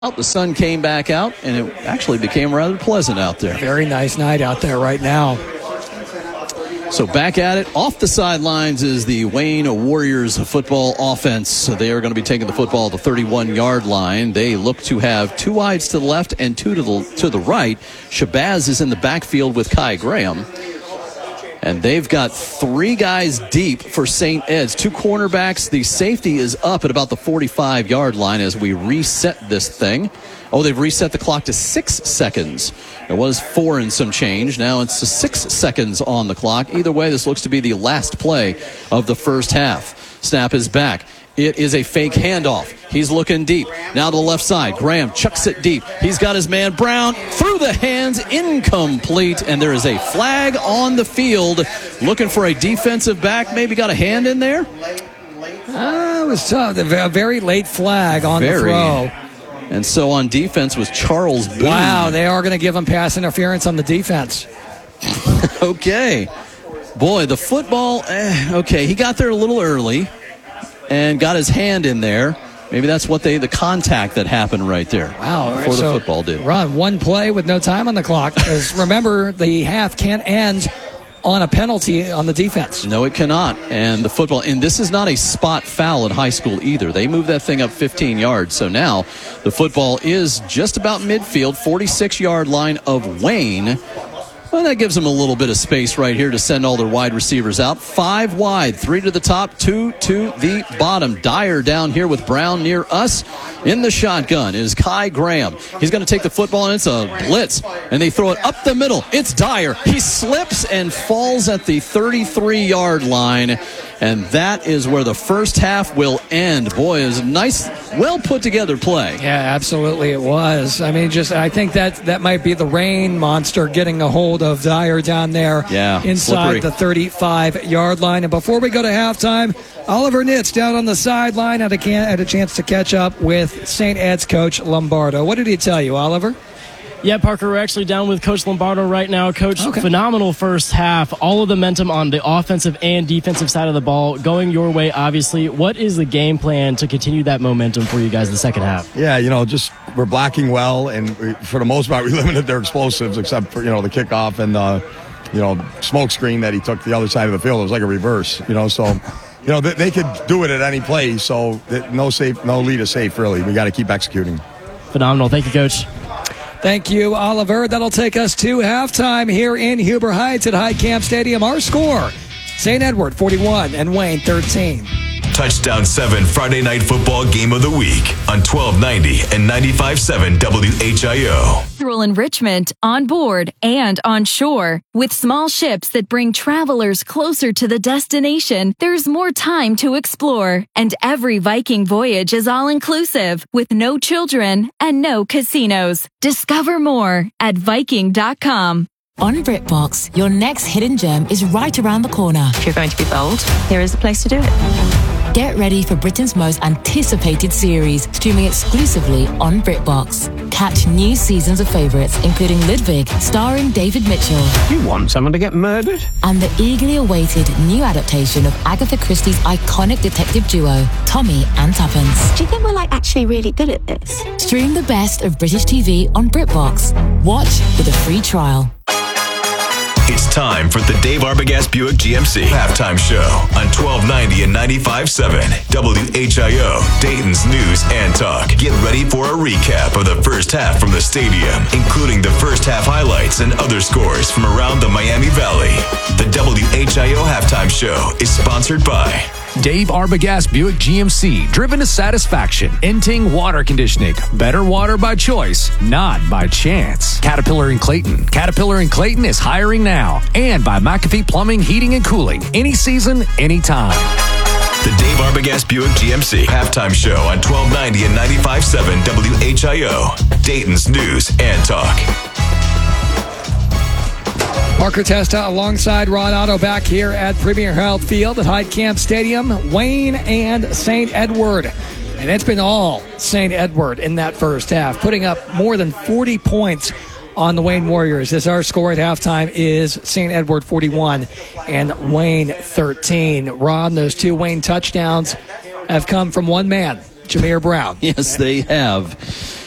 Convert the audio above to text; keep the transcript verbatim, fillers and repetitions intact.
The sun came back out, and it actually became rather pleasant out there. Very nice night out there right now. So back at it. Off the sidelines is the Wayne Warriors football offense. So they are going to be taking the football at the thirty-one-yard line. They look to have two wides to the left and two to the, to the right. Shabazz is in the backfield with Kai Graham. And they've got three guys deep for Saint Ed's. Two cornerbacks. The safety is up at about the forty-five-yard line as we reset this thing. Oh, they've reset the clock to six seconds. It was four and some change. Now it's six seconds on the clock. Either way, this looks to be the last play of the first half. Snap is back. It is a fake handoff. He's looking deep. Now to the left side. Graham chucks it deep. He's got his man Brown through the hands, incomplete, and there is a flag on the field. Looking for a defensive back. Maybe got a hand in there? Uh, it was tough. A very late flag on very. the throw. And so on defense was Charles Boone. Wow, they are going to give him pass interference on the defense. Okay. Boy, the football, eh, okay, he got there a little early and got his hand in there. Maybe that's what they, the contact that happened right there. Wow. Before so the football did. Run one play with no time on the clock. Because remember, the half can't end on a penalty on the defense. No, it cannot. And the football, and this is not a spot foul in high school either. They moved that thing up fifteen yards. So now the football is just about midfield, forty-six-yard line of Wayne. Well, that gives them a little bit of space right here to send all their wide receivers out. Five wide, three to the top, two to the bottom. Dyer down here with Brown near us. In the shotgun is Kai Graham. He's going to take the football, and it's a blitz. And they throw it up the middle. It's Dyer. He slips and falls at the thirty-three-yard line. And that is where the first half will end. Boy, it was a nice, well put together play. Yeah, absolutely it was. I mean, just I think that that might be the rain monster getting a hold of Dyer down there yeah, inside slippery. the thirty-five-yard line. And before we go to halftime, Oliver Nitz down on the sideline had a, can, had a chance to catch up with Saint Ed's coach Lombardo. What did he tell you, Oliver? Yeah, Parker, we're actually down with Coach Lombardo right now. Coach, okay. Phenomenal first half. All of the momentum on the offensive and defensive side of the ball going your way, obviously. What is the game plan to continue that momentum for you guys in the second half? Yeah, you know, just we're blocking well, and we, for the most part, we limited their explosives except for, you know, the kickoff and the, you know, smoke screen that he took the other side of the field. It was like a reverse, you know, so, you know, they, they could do it at any play, so no safe, no lead is safe, really. We got to keep executing. Phenomenal. Thank you, Coach. Thank you, Oliver. That'll take us to halftime here in Huber Heights at Heitkamp Stadium. Our score, Saint Edward forty-one and Wayne thirteen. Touchdown seven Friday Night Football Game of the Week on twelve ninety and ninety-five point seven W H I O. Cultural enrichment on board and on shore. With small ships that bring travelers closer to the destination, there's more time to explore. And every Viking voyage is all-inclusive with no children and no casinos. Discover more at Viking dot com. On BritBox, your next hidden gem is right around the corner. If you're going to be bold, here is the place to do it. Get ready for Britain's most anticipated series, streaming exclusively on BritBox. Catch new seasons of favourites, including Ludwig, starring David Mitchell. You want someone to get murdered? And the eagerly awaited new adaptation of Agatha Christie's iconic detective duo, Tommy and Tuppence. Do you think we're like actually really good at this? Stream the best of British T V on BritBox. Watch with a free trial. It's time for the Dave Arbogast Buick G M C halftime show on twelve ninety and ninety-five point seven W H I O, Dayton's News and Talk. Get ready for a recap of the first half from the stadium, including the first half highlights and other scores from around the Miami Valley. The W H I O halftime show is sponsored by Dave Arbogast Buick G M C, driven to satisfaction. Enting water conditioning. Better water by choice, not by chance. Caterpillar and Clayton. Caterpillar and Clayton is hiring now. And by McAfee Plumbing, Heating, and Cooling. Any season, anytime. The Dave Arbogast Buick G M C halftime show on twelve ninety and ninety-five point seven W H I O, Dayton's News and Talk. Parker Testa alongside Ron Otto back here at Premier Health Field at Heitkamp Stadium. Wayne and Saint Edward. And it's been all Saint Edward in that first half, putting up more than forty points on the Wayne Warriors. As our score at halftime is Saint Edward forty-one and Wayne thirteen. Ron, those two Wayne touchdowns have come from one man, Jameer Brown. Yes, they have.